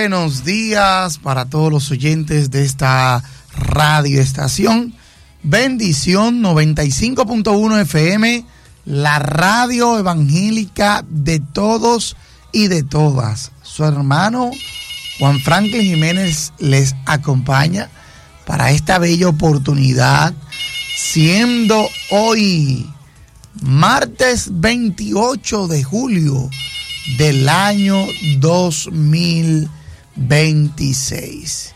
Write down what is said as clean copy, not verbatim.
buenos días para todos los oyentes de esta radioestación. Bendición 95.1 FM, la radio evangélica de todos y de todas. Su hermano Juan Franklin Jiménez les acompaña para esta bella oportunidad, siendo hoy martes 28 de julio del año 2026.